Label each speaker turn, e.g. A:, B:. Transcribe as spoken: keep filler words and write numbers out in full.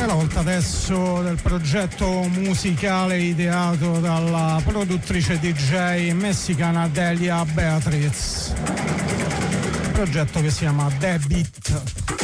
A: per la volta adesso del progetto musicale ideato dalla produttrice D J messicana Delia Beatriz, progetto che si chiama The Beat.